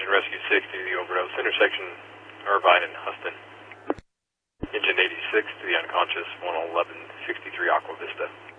Engine Rescue 6 to the overdose, intersection Irvine and Huston. Engine 86 to the unconscious 11163 Aqua Vista.